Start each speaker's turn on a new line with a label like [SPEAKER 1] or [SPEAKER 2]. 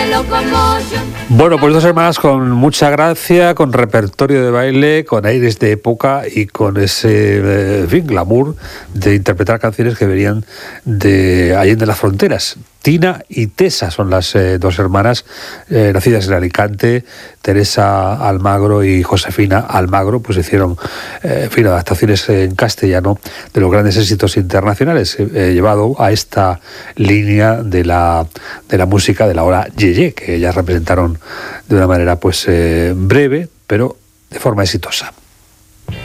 [SPEAKER 1] Bueno, pues dos hermanas con mucha gracia, con repertorio de baile, con aires de época y con ese, glamour de interpretar canciones que venían de allende las fronteras. Tina y Tessa son las dos hermanas nacidas en Alicante. Teresa Almagro y Josefina Almagro pues hicieron adaptaciones en castellano de los grandes éxitos internacionales, llevado a esta línea de la música de la hora Yeye, que ellas representaron de una manera breve, pero de forma exitosa.